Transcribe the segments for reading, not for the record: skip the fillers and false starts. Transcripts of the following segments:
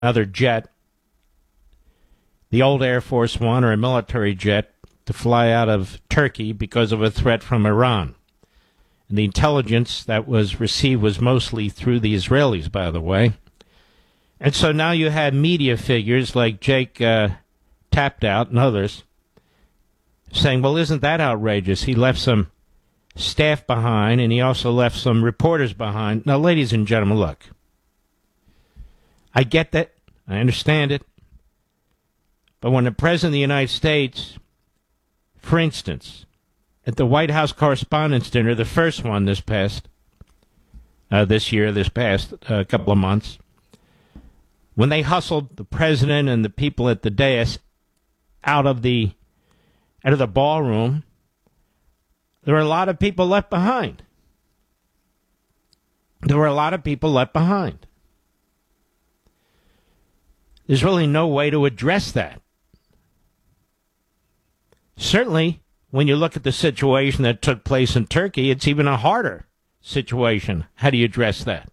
another jet, the old Air Force One or a military jet, to fly out of Turkey because of a threat from Iran. And the intelligence that was received was mostly through the Israelis, by the way. And so now you had media figures like Jake Taptout and others saying, well, isn't that outrageous? He left some staff behind, and he also left some reporters behind. Now, ladies and gentlemen, look. I get that. I understand it. But when the President of the United States, for instance, at the White House Correspondents' Dinner, the first one this past couple of months, when they hustled the President and the people at the dais out of the ballroom, there were a lot of people left behind. There's really no way to address that. Certainly, when you look at the situation that took place in Turkey, it's even a harder situation. How do you address that?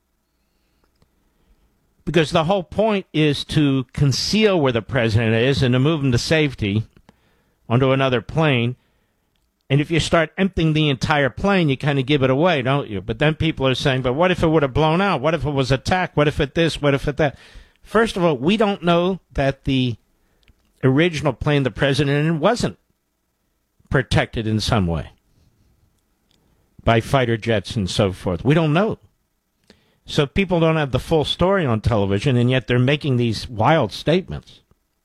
Because the whole point is to conceal where the president is and to move him to safety onto another plane. And if you start emptying the entire plane, you kind of give it away, don't you? But then people are saying, but what if it would have blown out? What if it was attacked? What if it this? What if it that? First of all, we don't know that the original plane the president in wasn't protected in some way by fighter jets and so forth. We don't know. So people don't have the full story on television, and yet they're making these wild statements.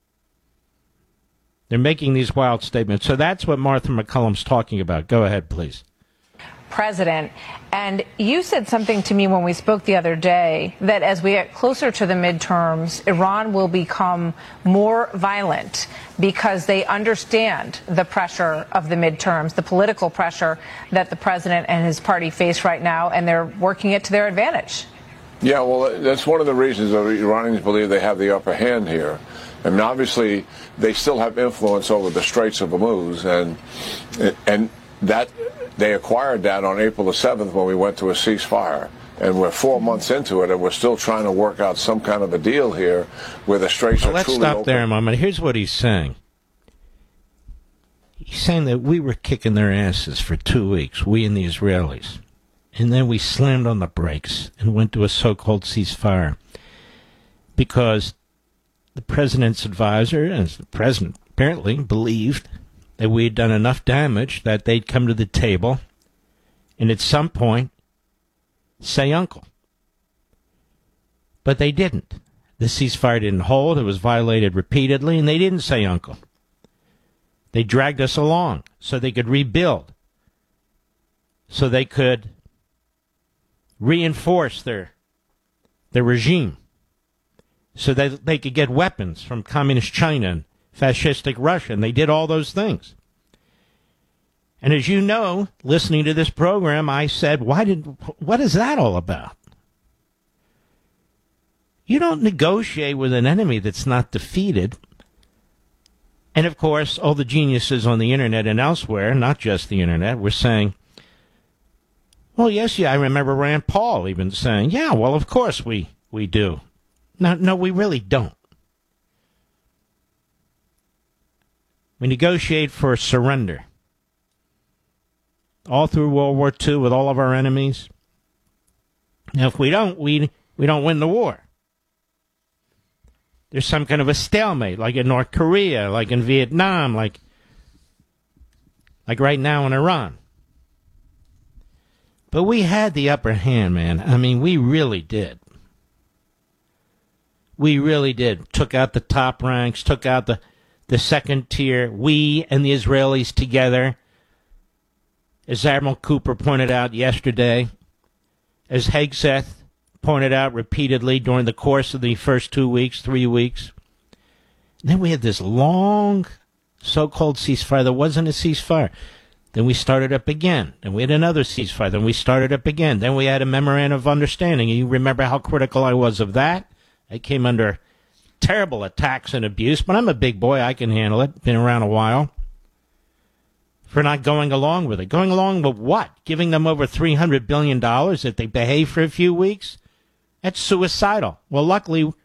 So that's what Martha McCullum's talking about. Go ahead, please. President. And you said something to me when we spoke the other day that as we get closer to the midterms, Iran will become more violent because they understand the pressure of the midterms, the political pressure that the president and his party face right now, and they're working it to their advantage. Yeah, well, that's one of the reasons the Iranians believe they have the upper hand here. I mean, obviously, they still have influence over the Straits of Hormuz, and that they acquired that on April the 7th when we went to a ceasefire. And we're 4 months into it, and we're still trying to work out some kind of a deal here where the Straits are truly open. Let's stop there a moment. Here's what he's saying. He's saying that we were kicking their asses for 2 weeks, we and the Israelis. And then we slammed on the brakes and went to a so-called ceasefire because the president's advisor, and the president apparently believed that we had done enough damage that they'd come to the table and at some point say uncle. But they didn't. The ceasefire didn't hold. It was violated repeatedly, and they didn't say uncle. They dragged us along so they could rebuild, so they could reinforce their regime, so that they could get weapons from communist China and fascistic Russia, and they did all those things. And as you know, listening to this program, I said, what is that all about? You don't negotiate with an enemy that's not defeated. And of course, all the geniuses on the internet and elsewhere, not just the internet, were saying, well, yes, I remember Rand Paul even saying, yeah, well, of course we do. No, we really don't. We negotiate for surrender. All through World War II with all of our enemies. Now, if we don't, we don't win the war. There's some kind of a stalemate, like in North Korea, like in Vietnam, like right now in Iran. But we had the upper hand, man. I mean, we really did. We really did. Took out the top ranks, took out the second tier. We and the Israelis together, as Admiral Cooper pointed out yesterday, as Hegseth pointed out repeatedly during the course of the first 2 weeks, 3 weeks. And then we had this long so-called ceasefire that wasn't a ceasefire. Then we started up again. Then we had another ceasefire. Then we started up again. Then we had a memorandum of understanding. And you remember how critical I was of that? I came under terrible attacks and abuse, but I'm a big boy. I can handle it. Been around a while. For not going along with it. Going along with what? Giving them over $300 billion if they behave for a few weeks? That's suicidal. Well, luckily,